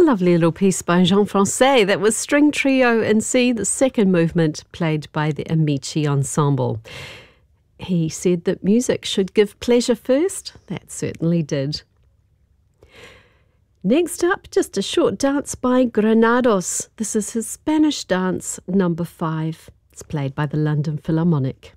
lovely little piece by Jean-Français. That was String Trio in C, the second movement, played by the Amici Ensemble. He said that music should give pleasure first. That certainly did. Next up, just a short dance by Granados. This is his Spanish dance number 5. It's played by the London Philharmonic.